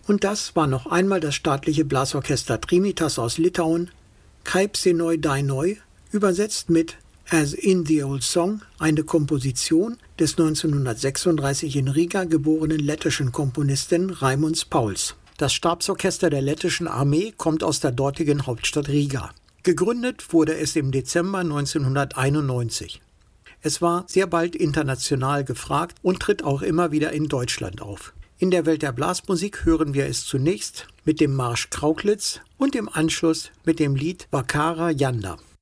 Und das war noch einmal das staatliche Blasorchester Trimitas aus Litauen, Kaip senoi dainoi, übersetzt mit As in the Old Song, eine Komposition des 1936 in Riga geborenen lettischen Komponisten Raimunds Pauls. Das Stabsorchester der lettischen Armee kommt aus der dortigen Hauptstadt Riga. Gegründet wurde es im Dezember 1991. Es war sehr bald international gefragt und tritt auch immer wieder in Deutschland auf. In der Welt der Blasmusik hören wir es zunächst mit dem Marsch Krauklitz und im Anschluss mit dem Lied Vakara Janda.